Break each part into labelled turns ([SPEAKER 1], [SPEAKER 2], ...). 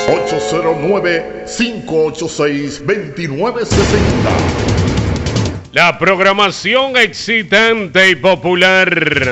[SPEAKER 1] 809-586-2960.
[SPEAKER 2] La programación excitante y popular.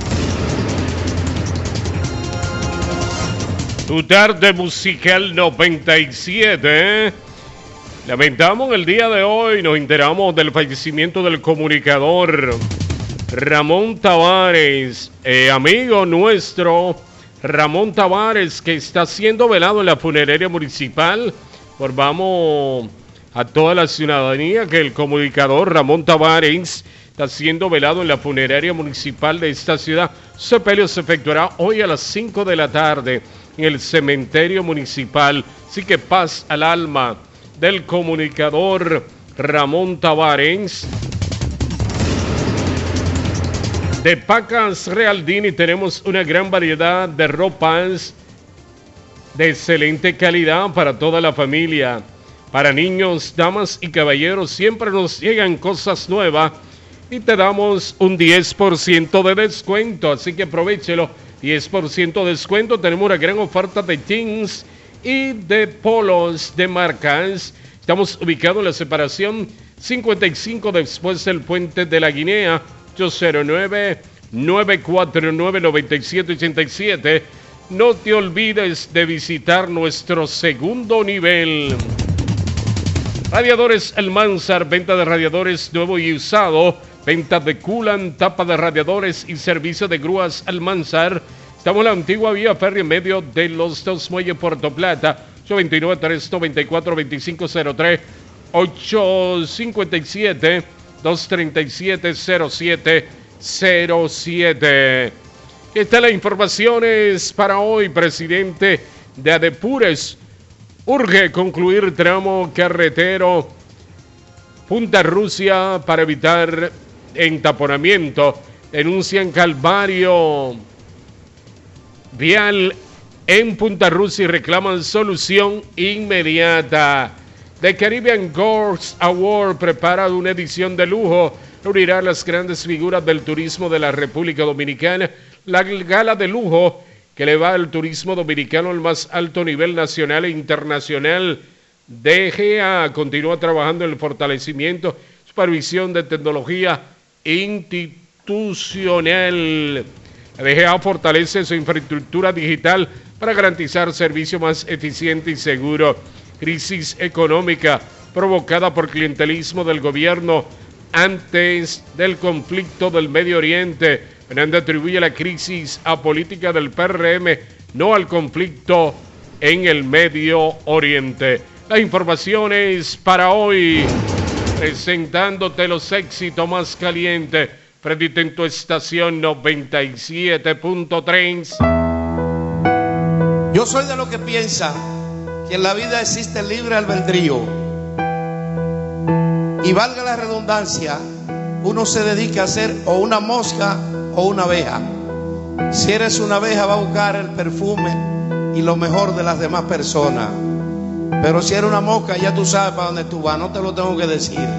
[SPEAKER 2] Tu tarde musical 97. Lamentamos el día de hoy, nos enteramos del fallecimiento del comunicador Ramón Tavares, amigo nuestro Ramón Tavares, que está siendo velado en la funeraria municipal. Informamos a toda la ciudadanía que el comunicador Ramón Tavares está siendo velado en la funeraria municipal de esta ciudad. Su sepelio se efectuará hoy a las 5 de la tarde en el cementerio municipal. Así que paz al alma del comunicador Ramón Tavares. De Pacas Realdini tenemos una gran variedad de ropas de excelente calidad para toda la familia. Para niños, damas y caballeros, siempre nos llegan cosas nuevas y te damos un 10% de descuento. Así que aprovéchelo, 10% de descuento. Tenemos una gran oferta de jeans y de polos de marcas. Estamos ubicados en la separación 55 después del puente de la Guinea. 809-949-9787. No te olvides de visitar nuestro segundo nivel. Radiadores Almanzar, venta de radiadores nuevo y usado, venta de culan, tapa de radiadores y servicio de grúas Almanzar. Estamos en la antigua vía férrea en medio de los dos muelles Puerto Plata. 829-394-2503, 857-237-0707. Estas las informaciones para hoy. Presidente de Adepures urge concluir tramo carretero Punta Rusia para evitar entaponamiento. Denuncian calvario vial en Punta Rusia y reclaman solución inmediata. The Caribbean Girls Award prepara una edición de lujo. Reunirá las grandes figuras del turismo de la República Dominicana. La gala de lujo que eleva el turismo dominicano al más alto nivel nacional e internacional. DGA continúa trabajando en el fortalecimiento, supervisión de tecnología institucional. La DGA fortalece su infraestructura digital para garantizar servicio más eficiente y seguro. Crisis económica provocada por clientelismo del gobierno antes del conflicto del Medio Oriente. Fernández atribuye la crisis a política del PRM, no al conflicto en el Medio Oriente. Las informaciones para hoy, presentándote los éxitos más calientes. Freddy en tu estación 97.3.
[SPEAKER 3] Yo soy de los que piensa que en la vida existe el libre albedrío. Y valga la redundancia, uno se dedica a ser o una mosca o una abeja. Si eres una abeja, va a buscar el perfume y lo mejor de las demás personas. Pero si eres una mosca, ya tú sabes para dónde tú vas, no te lo tengo que decir.